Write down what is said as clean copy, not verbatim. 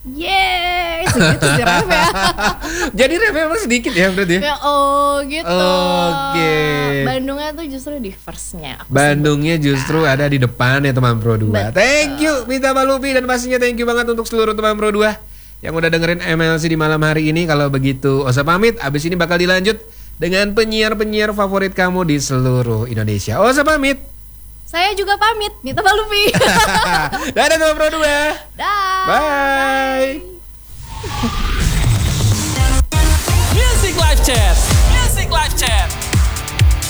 Yeay, segitu sih ref ya. Jadi refnya emang sedikit ya berarti ya? Ya, oh gitu. Oke. Bandungnya tuh justru di first-nya. Bandungnya justru ada di depan ya teman Pro 2. Betul. Thank you Mita Malupi, dan pastinya thank you banget untuk seluruh teman Pro 2 yang udah dengerin MLC di malam hari ini. Kalau begitu Osa pamit, abis ini bakal dilanjut dengan penyiar-penyiar favorit kamu di seluruh Indonesia. Osa pamit. Saya juga pamit, Mita Malupi. Dadah teman Pro 2. Dah. Bye. Music Live Chat. Music Live Chat.